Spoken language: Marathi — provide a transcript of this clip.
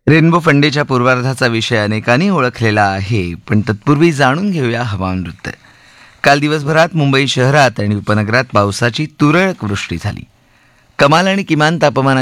रेनबो फंडेच्या पूर्वार्धाचा विषय अनेकांनी ओळखलेला आहे, पण तत्पूर्वी जाणून घेऊया हवामान वृत्त. काल दिवसभरात मुंबई शहरात आणि उपनगरात पावसाची तुरळक वृष्टी झाली. कमाल आणि किमान तापमानात